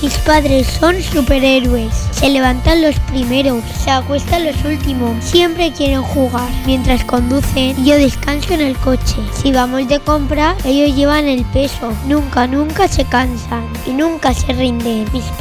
Mis padres son superhéroes. Se levantan los primeros, se acuestan los últimos. Siempre quieren jugar. Mientras conducen, yo descanso en el coche. Si vamos de compra, ellos llevan el peso. Nunca se cansan y nunca se rinden. Mis